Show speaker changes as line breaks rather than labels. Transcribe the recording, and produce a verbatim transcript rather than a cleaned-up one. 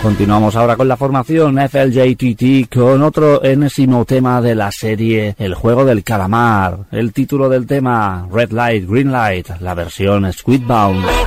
Continuamos ahora con la formación F L J T T con otro enésimo tema de la serie El Juego del Calamar. El título del tema Red Light, Green Light, la versión Squidbound.